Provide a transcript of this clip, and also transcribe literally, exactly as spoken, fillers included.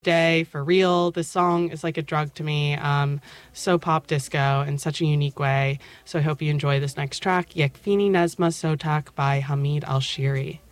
day for real. This song is like a drug to me. Um, so pop disco in such a unique way. So I hope you enjoy this next track, Yekfini Nezma Sotak by Hamid Al-Shiri.